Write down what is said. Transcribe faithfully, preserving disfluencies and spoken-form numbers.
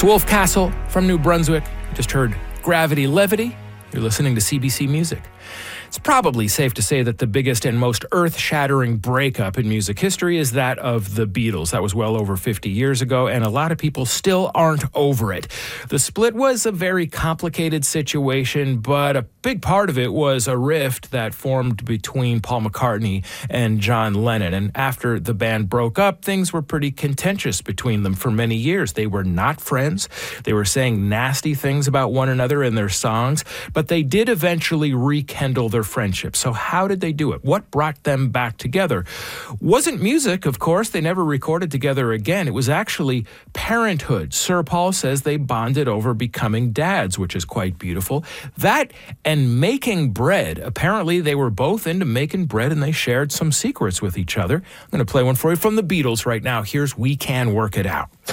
Wolf Castle from New Brunswick. Just heard Gravity Levity. You're listening to C B C Music. It's probably safe to say that the biggest and most earth-shattering breakup in music history is that of the Beatles. That was well over fifty years ago, and a lot of people still aren't over it. The split was a very complicated situation, but a big part of it was a rift that formed between Paul McCartney and John Lennon. And after the band broke up, things were pretty contentious between them for many years. They were not friends. They were saying nasty things about one another in their songs, but they did eventually rekindle their friendship. So how did they do it? What brought them back together? Wasn't music, of course. They never recorded together again. It was actually parenthood. Sir Paul says they bonded over becoming dads, which is quite beautiful. That and making bread. Apparently, they were both into making bread, and they shared some secrets with each other. I'm going to play one for you from the Beatles right now. Here's We Can Work It Out.